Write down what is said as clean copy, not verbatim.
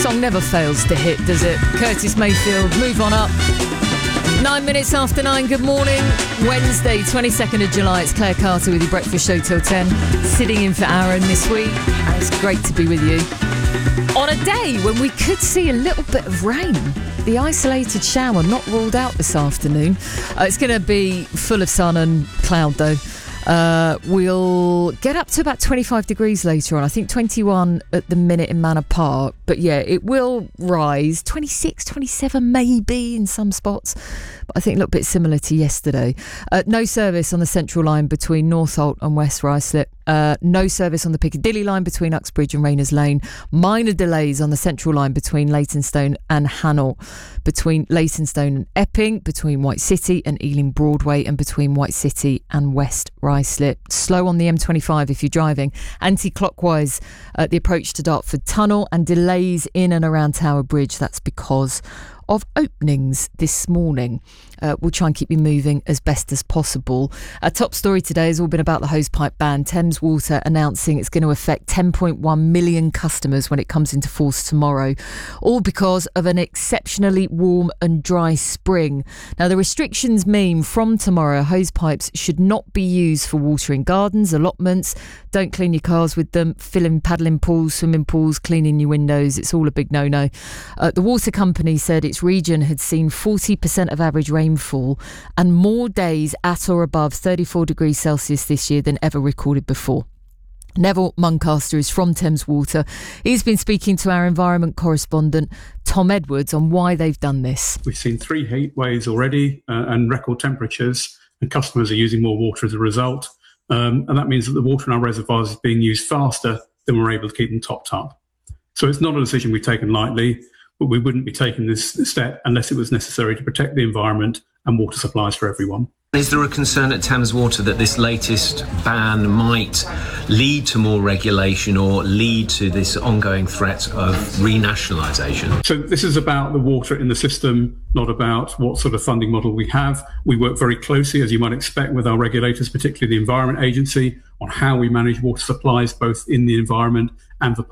song never fails to hit, does it? Curtis Mayfield, Move On Up. 9 minutes after 9, good morning. Wednesday, 22nd of July. It's Claire Carter with your breakfast show till 10. Sitting in for Aaron this week. And it's great to be with you. On a day when we could see a little bit of rain. The isolated shower not ruled out this afternoon. It's going to be full of sun and cloud though. We'll get up to about 25 degrees later on. I think 21 at the minute in Manor Park. But yeah, it will rise. 26, 27 maybe in some spots. But I think a little bit similar to yesterday. No service on the Central Line between Northolt and West Ruislip. No service on the Piccadilly line between Uxbridge and Rayners Lane. Minor delays on the Central Line between Leytonstone and Hanolt, between Leytonstone and Epping, between White City and Ealing Broadway, and between White City and West Ruislip. Slow on the M25 if you're driving. Anti-clockwise at the approach to Dartford Tunnel, and delays in and around Tower Bridge. That's because of openings this morning. We'll try and keep you moving as best as possible. Our top story today has all been about the hosepipe ban. Thames Water announcing it's going to affect 10.1 million customers when it comes into force tomorrow, all because of an exceptionally warm and dry spring. Now, the restrictions mean from tomorrow, hosepipes should not be used for watering gardens, allotments. Don't clean your cars with them, filling paddling pools, swimming pools, cleaning your windows. It's all a big no-no. The water company said its region had seen 40% of average rainfall and more days at or above 34 degrees Celsius this year than ever recorded before. Neville Muncaster is from Thames Water. He's been speaking to our environment correspondent, Tom Edwards, on why they've done this. We've seen 3 heat waves already and record temperatures, and customers are using more water as a result. And that means that the water in our reservoirs is being used faster than we're able to keep them topped up. So it's not a decision we've taken lightly, but we wouldn't be taking this step unless it was necessary to protect the environment and water supplies for everyone. Is there a concern at Thames Water that this latest ban might lead to more regulation or lead to this ongoing threat of renationalisation? So this is about the water in the system, not about what sort of funding model we have. We work very closely, as you might expect, with our regulators, particularly the Environment Agency, on how we manage water supplies, both in the environment and for